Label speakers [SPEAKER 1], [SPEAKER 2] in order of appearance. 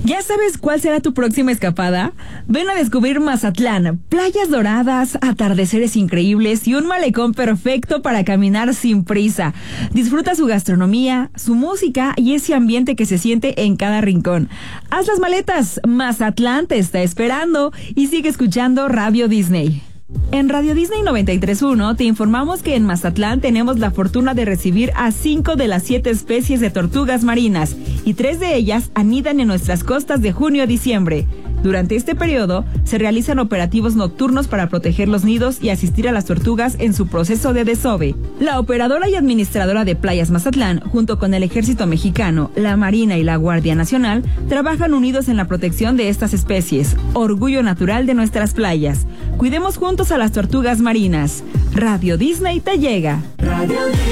[SPEAKER 1] ¿Ya sabes cuál será tu próxima escapada? Ven a descubrir Mazatlán, playas doradas, atardeceres increíbles y un malecón perfecto para caminar sin prisa. Disfruta su gastronomía, su música y ese ambiente que se siente en cada rincón. Haz las maletas, Mazatlán te está esperando y sigue escuchando Radio Disney. En Radio Disney 93.1 te informamos que en Mazatlán tenemos la fortuna de recibir a 5 de las 7 especies de tortugas marinas y 3 de ellas anidan en nuestras costas de junio a diciembre. Durante este periodo se realizan operativos nocturnos para proteger los nidos y asistir a las tortugas en su proceso de desove. La operadora y administradora de Playas Mazatlán, junto con el Ejército Mexicano, la Marina y la Guardia Nacional, trabajan unidos en la protección de estas especies, orgullo natural de nuestras playas. Cuidemos juntos a las tortugas marinas. Radio Disney te llega. Radio